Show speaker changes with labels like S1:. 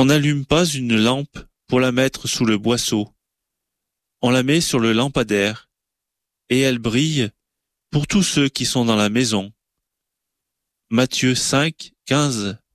S1: On n'allume pas une lampe pour la mettre sous le boisseau. On la met sur le lampadaire, et elle brille pour tous ceux qui sont dans la maison. Matthieu 5, 15.